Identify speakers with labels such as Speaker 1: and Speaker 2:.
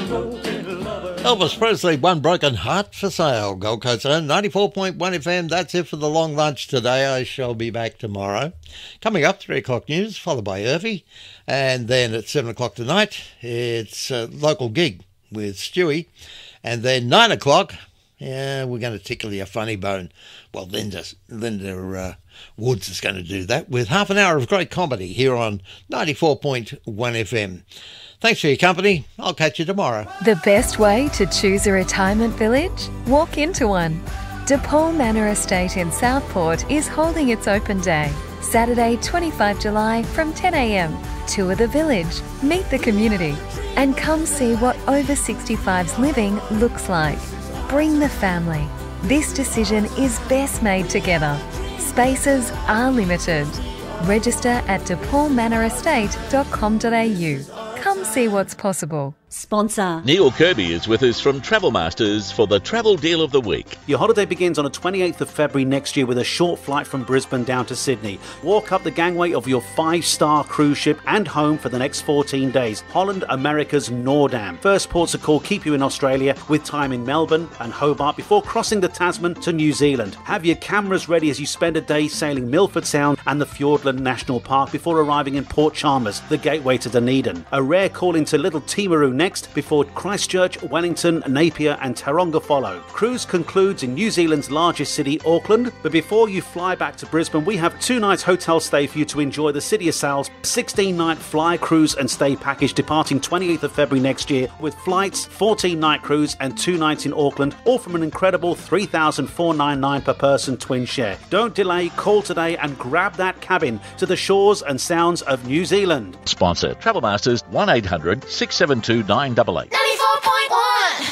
Speaker 1: Elvis Presley, One Broken Heart for Sale. Gold Coast own 94.1 FM. That's it for the long lunch today. I shall be back tomorrow. Coming up, 3 o'clock news, followed by Irvy. And then at 7 o'clock tonight, it's a local gig with Stewie. And then 9 o'clock, we're going to tickle your funny bone. Well, Linda Woods is going to do that with half an hour of great comedy here on 94.1 FM. Thanks for your company. I'll catch you tomorrow.
Speaker 2: The best way to choose a retirement village? Walk into one. DePaul Manor Estate in Southport is holding its open day. Saturday, 25 July from 10 a.m. Tour the village, meet the community, and come see what over 65s living looks like. Bring the family. This decision is best made together. Spaces are limited. Register at depaulmanorestate.com.au. Come see what's possible.
Speaker 3: Sponsor.
Speaker 4: Neil Kirby is with us from Travel Masters for the Travel Deal of the Week.
Speaker 5: Your holiday begins on the 28th of February next year with a short flight from Brisbane down to Sydney. Walk up the gangway of your 5-star cruise ship and home for the next 14 days. Holland America's Noordam. First ports of call keep you in Australia with time in Melbourne and Hobart before crossing the Tasman to New Zealand. Have your cameras ready as you spend a day sailing Milford Sound and the Fiordland National Park before arriving in Port Chalmers, the gateway to Dunedin. A rare call into Little Timaru next before Christchurch, Wellington, Napier and Taronga follow. Cruise concludes in New Zealand's largest city, Auckland, but before you fly back to Brisbane, we have 2 nights hotel stay for you to enjoy the City of Sails 16-night fly, cruise and stay package departing 28th of February next year with flights, 14-night cruise and 2 nights in Auckland, all from an incredible $3,499 per person twin share. Don't delay, call today and grab that cabin to the shores and sounds of New Zealand.
Speaker 4: Sponsor Travel Masters 1800 672 988.
Speaker 3: 94.1